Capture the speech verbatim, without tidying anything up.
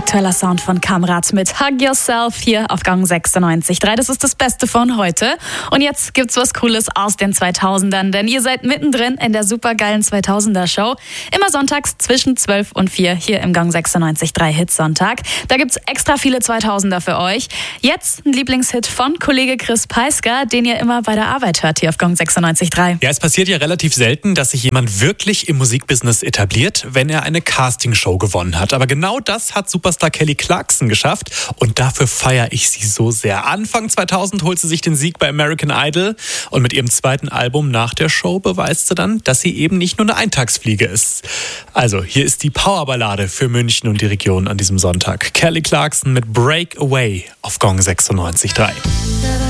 Aktueller Sound von Kamrat mit Hug Yourself hier auf Gang sechsundneunzig Komma drei. Das ist das Beste von heute. Und jetzt gibt's was Cooles aus den zweitausendern, denn ihr seid mittendrin in der supergeilen zweitausender-Show. Immer sonntags zwischen zwölf und vier hier im Gang sechsundneunzig Komma drei Hitsonntag. Da gibt's extra viele zweitausender für euch. Jetzt ein Lieblingshit von Kollege Chris Peisker, den ihr immer bei der Arbeit hört hier auf Gang sechsundneunzig Komma drei. Ja, es passiert ja relativ selten, dass sich jemand wirklich im Musikbusiness etabliert, wenn er eine Castingshow gewonnen hat. Aber genau das hat Superstar Kelly Clarkson geschafft und dafür feiere ich sie so sehr. Anfang zweitausend holt sie sich den Sieg bei American Idol und mit ihrem zweiten Album nach der Show beweist sie dann, dass sie eben nicht nur eine Eintagsfliege ist. Also, hier ist die Powerballade für München und die Region an diesem Sonntag. Kelly Clarkson mit Break Away auf Gong sechsundneunzig Komma drei.